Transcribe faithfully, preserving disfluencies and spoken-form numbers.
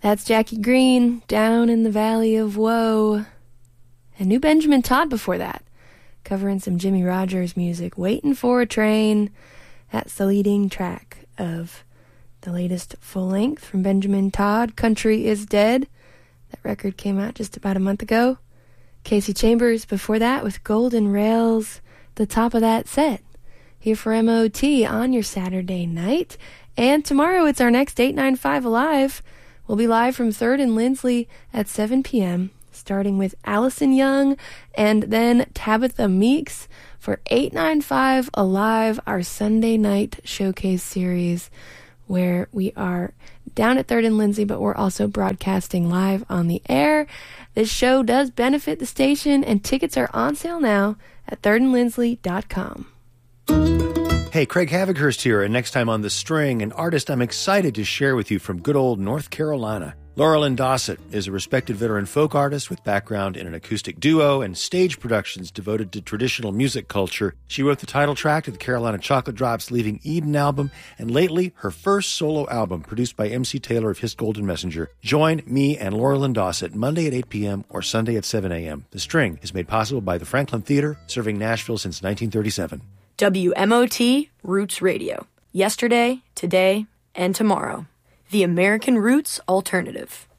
That's Jackie Green, Down in the Valley of Woe. And new Benjamin Todd before that, covering some Jimmy Rogers music, Waiting for a Train. That's the leading track of the latest full length from Benjamin Todd, Country is Dead. That record came out just about a month ago. Casey Chambers before that with Golden Rails, the top of that set. Here for M O T on your Saturday night. And tomorrow it's our next eight ninety-five Alive. We'll be live from third and Lindsley at seven p.m., starting with Allison Young and then Tabitha Meeks for eight ninety-five Alive, our Sunday night showcase series, where we are down at third and Lindsley, but we're also broadcasting live on the air. This show does benefit the station, and tickets are on sale now at third and lindsley dot com. Hey, Craig Havighurst here, and next time on The String, an artist I'm excited to share with you from good old North Carolina. Laura Lynn Dossett is a respected veteran folk artist with background in an acoustic duo and stage productions devoted to traditional music culture. She wrote the title track to the Carolina Chocolate Drops' Leaving Eden album, and lately, her first solo album produced by M C Taylor of His Golden Messenger. Join me and Laura Lynn Dossett Monday at eight p.m. or Sunday at seven a.m. The String is made possible by the Franklin Theater, serving Nashville since nineteen thirty-seven. W M O T Roots Radio. Yesterday, today, and tomorrow. The American Roots Alternative.